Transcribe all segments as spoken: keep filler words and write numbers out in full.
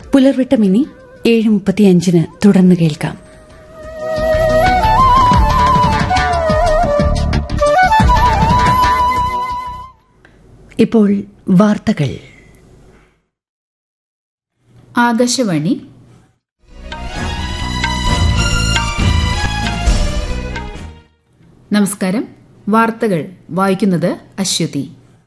പുലർവിട്ടം ഇനി ഏഴ് മുപ്പത്തിയഞ്ചിന് തുടർന്ന് കേൾക്കാം. ഇപ്പോൾ വാർത്തകൾ. ആകാശവാണി. നമസ്കാരം. വാർത്തകൾ വായിക്കുന്നത് അശ്വതി.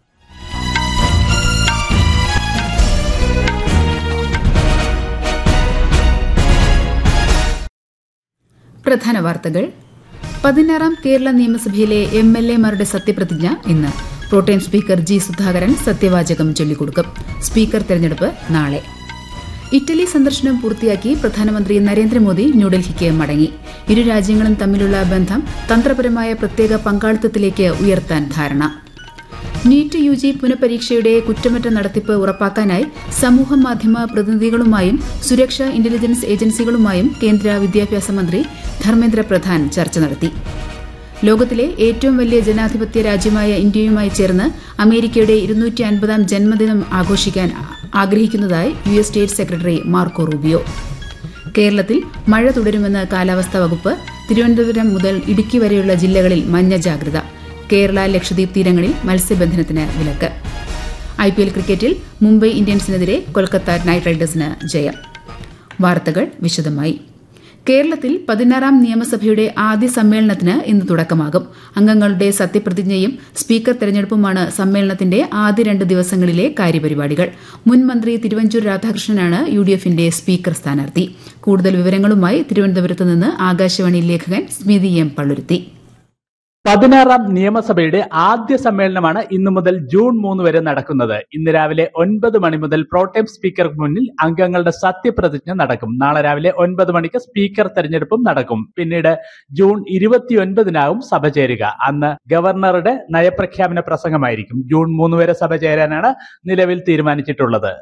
പ്രധാന വാർത്തകൾ. പതിനാറാം കേരള നിയമസഭയിലെ എം എൽ എമാരുടെ സത്യപ്രതിജ്ഞ ഇന്ന്. പ്രോട്ടേം സ്പീക്കർ ജി സുധാകരൻ സത്യവാചകം ചൊല്ലിക്കൊടുക്കും. സ്പീക്കർ തെരഞ്ഞെടുപ്പ് നാളെ. ഇറ്റലി സന്ദർശനം പൂർത്തിയാക്കി പ്രധാനമന്ത്രി നരേന്ദ്രമോദി ന്യൂഡൽഹിക്ക് മടങ്ങി. ഇരു രാജ്യങ്ങളും തമ്മിലുള്ള ബന്ധം തന്ത്രപരമായ പ്രത്യേക പങ്കാളിത്തത്തിലേക്ക് ഉയർത്താൻ ധാരണ. നീറ്റ് യു ജി പുനഃപരീക്ഷയുടെ കുറ്റമറ്റ നടത്തിപ്പ് ഉറപ്പാക്കാനായി സമൂഹമാധ്യമ പ്രതിനിധികളുമായും സുരക്ഷാ ഇന്റലിജൻസ് ഏജൻസികളുമായും കേന്ദ്ര വിദ്യാഭ്യാസ മന്ത്രി ധർമ്മേന്ദ്ര പ്രധാൻ ചർച്ച നടത്തി. ലോകത്തിലെ ഏറ്റവും വലിയ ജനാധിപത്യ രാജ്യമായ ഇന്ത്യയുമായി ചേർന്ന് അമേരിക്കയുടെ ഇരുന്നൂറ്റി അൻപതാം ജന്മദിനം ആഘോഷിക്കാൻ ആഗ്രഹിക്കുന്നതായി U S state secretary Marco Rubio. കേരളത്തിൽ മഴ തുടരുമെന്ന് കാലാവസ്ഥാ വകുപ്പ്. തിരുവനന്തപുരം മുതൽ ഇടുക്കി വരെയുള്ള ജില്ലകളിൽ മഞ്ഞ ജാഗ്രത. കേരള ലക്ഷദ്വീപ് തീരങ്ങളിൽ മത്സ്യബന്ധനത്തിന് വിലക്ക്. ഐ പി എൽ ക്രിക്കറ്റിൽ മുംബൈ ഇന്ത്യൻസിനെതിരെ കൊൽക്കത്ത നൈറ്റ് റൈഡേഴ്സിന് ജയം. വാർത്തകൾ വിശദമായി. കേരളത്തിൽ പതിനാറാം നിയമസഭയുടെ ആദ്യ സമ്മേളനത്തിന് ഇന്ന് തുടക്കമാകും. അംഗങ്ങളുടെ സത്യപ്രതിജ്ഞയും സ്പീക്കർ തെരഞ്ഞെടുപ്പുമാണ് സമ്മേളനത്തിന്റെ ആദ്യ രണ്ട് ദിവസങ്ങളിലെ കാര്യപരിപാടികൾ. മുൻ മന്ത്രി തിരുവഞ്ചൂർ രാധാകൃഷ്ണനാണ് യു ഡി എഫിന്റെ സ്പീക്കർ സ്ഥാനാർത്ഥി. കൂടുതൽ വിവരങ്ങളുമായി തിരുവനന്തപുരത്ത് നിന്ന് ആകാശവാണി ലേഖകൻ സ്മിതി എം പള്ളുരുത്തി. പതിനാറാം നിയമസഭയുടെ ആദ്യ സമ്മേളനമാണ് ഇന്നു മുതൽ ജൂൺ മൂന്ന് വരെ നടക്കുന്നത്. ഇന്ന് രാവിലെ ഒൻപത് മണി മുതൽ പ്രോട്ടേം സ്പീക്കർക്ക് മുന്നിൽ അംഗങ്ങളുടെ സത്യപ്രതിജ്ഞ നടക്കും. നാളെ രാവിലെ ഒൻപത് മണിക്ക് സ്പീക്കർ തെരഞ്ഞെടുപ്പും നടക്കും. പിന്നീട് ജൂൺ ഇരുപത്തിയൊൻപതിനാവും സഭ ചേരുക. അന്ന് ഗവർണറുടെ നയപ്രഖ്യാപന പ്രസംഗമായിരിക്കും. ജൂൺ മൂന്ന് വരെ സഭ ചേരാനാണ് നിലവിൽ തീരുമാനിച്ചിട്ടുള്ളത്.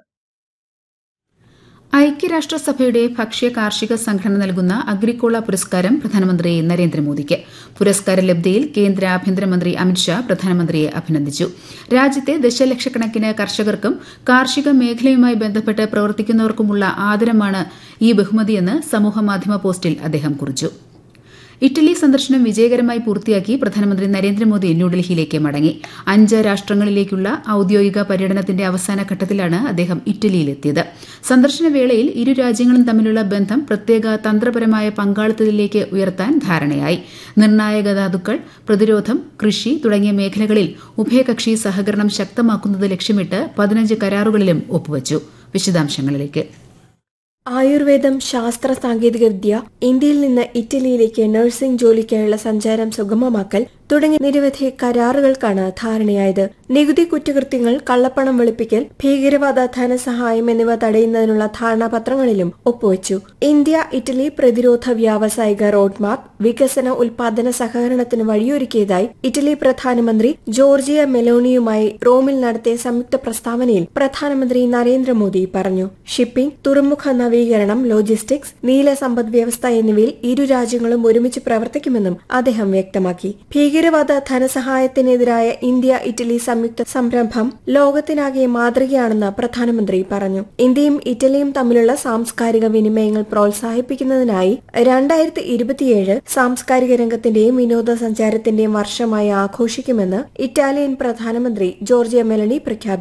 ഐക്യരാഷ്ട്രസഭയുടെ ഭക്ഷ്യ കാർഷിക സംഘടന നൽകുന്ന അഗ്രിക്കോള പുരസ്കാരം പ്രധാനമന്ത്രി നരേന്ദ്രമോദിക്ക്. പുരസ്കാര ലബ്ധിയിൽ കേന്ദ്ര ആഭ്യന്തരമന്ത്രി അമിത്ഷാ പ്രധാനമന്ത്രിയെ അഭിനന്ദിച്ചു. രാജ്യത്തെ ദശലക്ഷക്കണക്കിന് കർഷകർക്കും കാർഷിക മേഖലയുമായി ബന്ധപ്പെട്ട് പ്രവർത്തിക്കുന്നവർക്കുമുള്ള ആദരമാണ് ഈ ബഹുമതിയെന്ന് സമൂഹമാധ്യമ പോസ്റ്റിൽ അദ്ദേഹം കുറിച്ചു. ഇറ്റലി സന്ദർശനം വിജയകരമായി പൂർത്തിയാക്കി പ്രധാനമന്ത്രി നരേന്ദ്രമോദി ന്യൂഡൽഹിയിലേക്ക് മടങ്ങി. അഞ്ച് രാഷ്ട്രങ്ങളിലേക്കുള്ള ഔദ്യോഗിക പര്യടനത്തിന്റെ അവസാന ഘട്ടത്തിലാണ് അദ്ദേഹം ഇറ്റലിയിലെത്തിയത്. സന്ദർശന വേളയിൽ ഇരു രാജ്യങ്ങളും തമ്മിലുള്ള ബന്ധം പ്രത്യേക തന്ത്രപരമായ പങ്കാളിത്തത്തിലേക്ക് ഉയർത്താൻ ധാരണയായി. നിർണായക ധാതുക്കൾ, പ്രതിരോധം, കൃഷി തുടങ്ങിയ മേഖലകളിൽ ഉഭയകക്ഷി സഹകരണം ശക്തമാക്കുന്നത് ലക്ഷ്യമിട്ട് പതിനഞ്ച് കരാറുകളിലും ഒപ്പുവച്ചു. വിശദാംശങ്ങളിലേക്ക്. ആയുർവേദം, ശാസ്ത്ര സാങ്കേതിക വിദ്യ, ഇന്ത്യയിൽ നിന്ന് ഇറ്റലിയിലേക്ക് നഴ്സിംഗ് ജോലിക്കായുള്ള സഞ്ചാരം സുഗമമാക്കൽ തുടങ്ങിയ നിരവധി കരാറുകൾക്കാണ് ധാരണയായത്. നികുതി കുറ്റകൃത്യങ്ങൾ, കള്ളപ്പണം വെളുപ്പിക്കൽ, ഭീകരവാദ ധനസഹായം എന്നിവ തടയുന്നതിനുള്ള ധാരണാപത്രങ്ങളിലും ഒപ്പുവച്ചു. ഇന്ത്യ ഇറ്റലി പ്രതിരോധ വ്യാവസായിക റോഡ് മാപ്പ് വികസന ഉൽപാദന സഹകരണത്തിന് വഴിയൊരുക്കിയതായി ഇറ്റലി പ്രധാനമന്ത്രി ജോർജിയ മെലോണിയുമായി റോമിൽ നടത്തിയ സംയുക്ത പ്രസ്താവനയിൽ പ്രധാനമന്ത്രി നരേന്ദ്രമോദി പറഞ്ഞു. ഷിപ്പിംഗ്, തുറമുഖ നവീകരണം, ലോജിസ്റ്റിക്സ്, നീല സമ്പദ് വ്യവസ്ഥ എന്നിവയിൽ ഇരു രാജ്യങ്ങളും ഒരുമിച്ച് പ്രവർത്തിക്കുമെന്നും അദ്ദേഹം വ്യക്തമാക്കി. ഭീകരവാദ ധനസഹായത്തിനെതിരായ ഇന്ത്യ ഇറ്റലി സംയുക്ത സംരംഭം ലോകത്തിനാകെ മാതൃകയാണെന്ന് പ്രധാനമന്ത്രി പറഞ്ഞു. ഇന്ത്യയും ഇറ്റലിയും തമ്മിലുള്ള സാംസ്കാരിക വിനിമയങ്ങൾ പ്രോത്സാഹിപ്പിക്കുന്നതിനായി രണ്ടായിരത്തി ഇരുപത്തിയേഴ് സാംസ്കാരിക രംഗത്തിന്റെയും വിനോദസഞ്ചാരത്തിന്റെയും വർഷമായി ആഘോഷിക്കുമെന്ന് ഇറ്റാലിയൻ പ്രധാനമന്ത്രി ജോർജിയ മെലണി പ്രഖ്യാപിച്ചു.